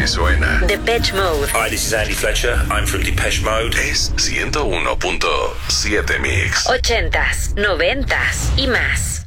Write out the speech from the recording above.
suena. Depeche Mode. Hi, this is Andy Fletcher. I'm from Depeche Mode. Es 101.7 Mix. 80s, 90s y más.